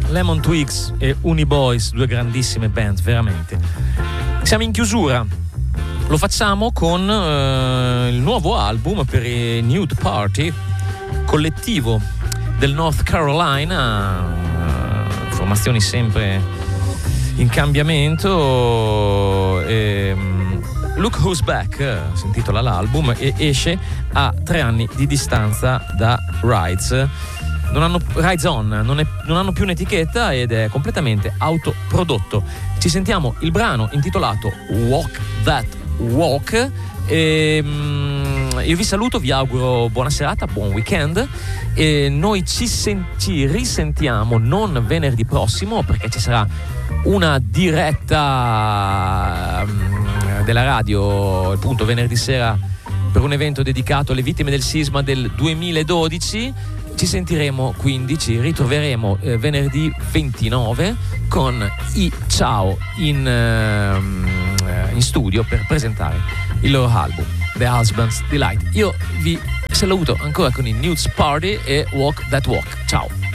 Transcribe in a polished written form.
Lemon Twigs e Uniboys, due grandissime band, veramente. Siamo in chiusura, lo facciamo con il nuovo album per i Nude Party, collettivo del North Carolina, formazioni sempre in cambiamento. Look Who's Back si intitola l'album e esce a 3 anni di distanza da Rides. Rides On non hanno più un'etichetta ed è completamente autoprodotto. Ci sentiamo il brano intitolato Walk That Walk e io vi saluto, vi auguro buona serata, buon weekend e noi ci risentiamo non venerdì prossimo, perché ci sarà una diretta della radio, appunto venerdì sera, per un evento dedicato alle vittime del sisma del 2012. Ci sentiremo, quindi ci ritroveremo venerdì 29 con i Ciao in studio per presentare il loro album The Husband's Delight. Io vi saluto ancora con i Nude Party e Walk That Walk. Ciao.